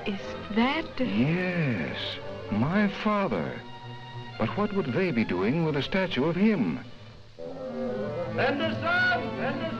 Is that... Yes, my father. But what would they be doing with a statue of him? Henderson! Henderson!